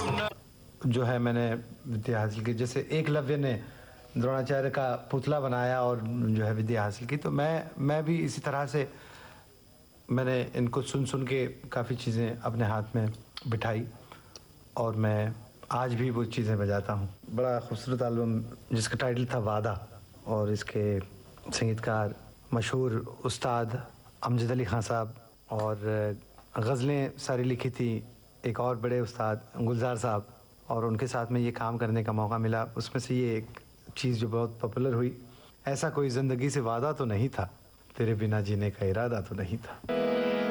जो है मैंने विद्या हासिल की, जैसे एकलव्य ने द्रोणाचार्य का पुतला बनाया और जो है विद्या हासिल की, तो मैं भी इसी तरह से मैंने इनको सुन सुन के काफ़ी चीज़ें अपने हाथ में बिठाई और मैं आज भी वो चीज़ें बजाता हूँ। बड़ा खूबसूरत एल्बम जिसका टाइटल था वादा, और इसके संगीतकार मशहूर उस्ताद अमजद अली खान साहब, और गज़लें सारी लिखी थी एक और बड़े उस्ताद गुलजार साहब, और उनके साथ में ये काम करने का मौका मिला। उसमें से ये एक चीज़ जो बहुत पॉपुलर हुई, ऐसा कोई ज़िंदगी से वादा तो नहीं था, तेरे बिना जीने का इरादा तो नहीं था।